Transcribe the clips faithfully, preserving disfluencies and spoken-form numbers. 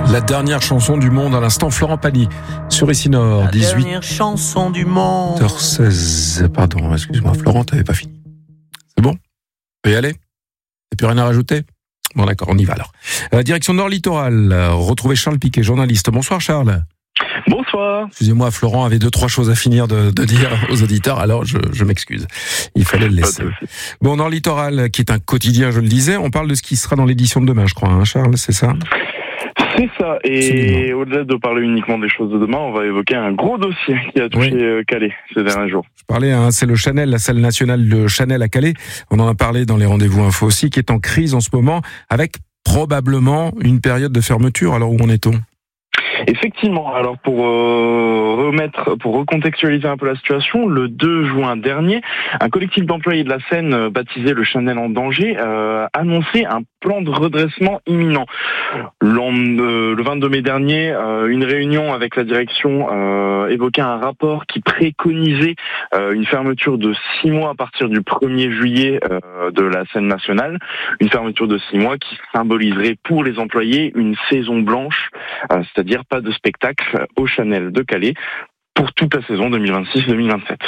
La dernière chanson du monde à l'instant, Florent Pagny sur Ici Nord, La dix-huit dernière chanson du monde. heures seize. Pardon, excuse-moi, Florent, t'avais pas fini. C'est bon? On peut y aller? T'as plus rien à rajouter? Bon, d'accord, on y va alors. Euh, direction Nord Littoral, euh, retrouver Charles Piquet, journaliste. Bonsoir Charles. Bonsoir. Excusez-moi, Florent avait deux, trois choses à finir de, de dire aux auditeurs, alors je, je m'excuse. Il fallait le laisser. Bon, Nord Littoral, qui est un quotidien, je le disais, on parle de ce qui sera dans l'édition de demain, je crois, hein, Charles, c'est ça? C'est ça, et au-delà de parler uniquement des choses de demain, on va évoquer un gros dossier qui a touché oui. Calais ces derniers jours. Je parlais, hein, c'est le Chanel, la salle nationale de Chanel à Calais, on en a parlé dans les rendez-vous info aussi, qui est en crise en ce moment, avec probablement une période de fermeture. Alors où en est-on ? Effectivement, alors pour euh, remettre, pour recontextualiser un peu la situation, le deux juin dernier, un collectif d'employés de la Seine, euh, baptisé le Chanel en danger, euh, annonçait un plan de redressement imminent. L'an, euh, le vingt-deux mai dernier, euh, une réunion avec la direction euh, évoquait un rapport qui préconisait euh, une fermeture de six mois à partir du premier juillet euh, de la Seine nationale, une fermeture de six mois qui symboliserait pour les employés une saison blanche, euh, c'est-à-dire pas de spectacle au Chanel de Calais pour toute la saison deux mille vingt-six deux mille vingt-sept.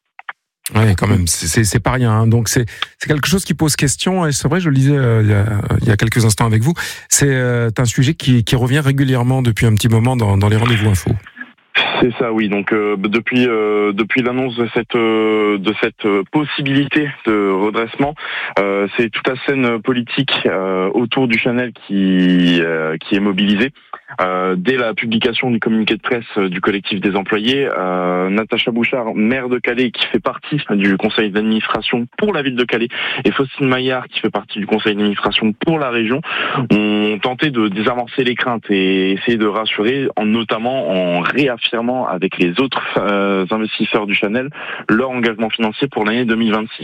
Oui, quand même, c'est, c'est, c'est pas rien. Hein. Donc c'est, c'est quelque chose qui pose question. Et c'est vrai, je le disais euh, il, y a, il y a quelques instants avec vous. C'est euh, un sujet qui, qui revient régulièrement depuis un petit moment dans, dans les rendez-vous info. C'est ça, oui. Donc euh, depuis euh, depuis l'annonce de cette euh, de cette possibilité de redressement, euh, c'est toute la scène politique euh, autour du Chanel qui euh, qui est mobilisée. Euh, dès la publication du communiqué de presse euh, du collectif des employés, euh, Natacha Bouchard, maire de Calais, qui fait partie du conseil d'administration pour la ville de Calais, et Faustine Maillard, qui fait partie du conseil d'administration pour la région, ont tenté de désamorcer les craintes et essayer de rassurer, en, notamment en réaffirmant avec les autres euh, investisseurs du Chanel leur engagement financier pour l'année deux mille vingt-six.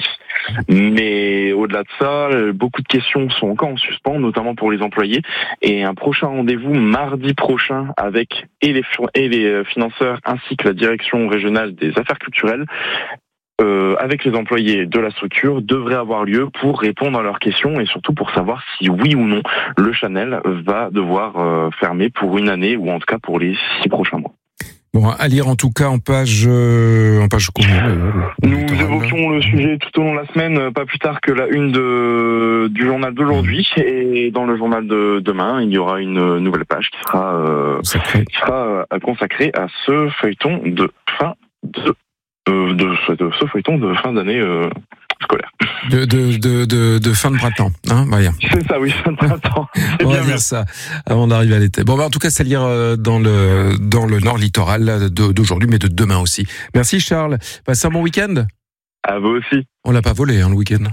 Mais au-delà de ça, beaucoup de questions sont encore en suspens, notamment pour les employés, et un prochain rendez-vous mardi prochain avec et les, et les financeurs ainsi que la direction régionale des affaires culturelles euh, avec les employés de la structure devrait avoir lieu pour répondre à leurs questions et surtout pour savoir si oui ou non le Chanel va devoir euh, fermer pour une année ou en tout cas pour les six prochains mois. Bon, à lire en tout cas en page, euh, en page combien euh, Nous évoquions le sujet tout au long de la semaine, pas plus tard que la une de, du journal d'aujourd'hui. Et dans le journal de demain, il y aura une nouvelle page qui sera, euh, qui sera euh, consacrée à ce feuilleton de fin de, euh, de, de ce feuilleton de fin d'année euh, scolaire. De, de, de, de, de fin de printemps, hein, bah, c'est ça, oui, fin de printemps. On va dire ça, avant d'arriver à l'été. Bon, bah, en tout cas, c'est à lire dans le, dans le Nord Littoral d'aujourd'hui, mais de demain aussi. Merci, Charles. Passez un bon week-end. À vous aussi. On l'a pas volé, hein, le week-end.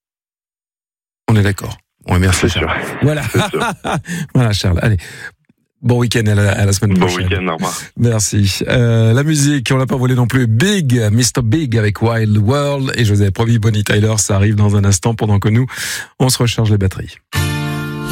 On est d'accord. Ouais, merci, c'est Charles. Sûr. Voilà. C'est Voilà, Charles. Allez. Bon week-end à la, à la semaine prochaine. Bon week-end, au revoir. Merci. Euh, la musique, on l'a pas volé non plus. Big, mister Big avec Wild World. Et je vous avais promis Bonnie Tyler, ça arrive dans un instant pendant que nous, on se recharge les batteries.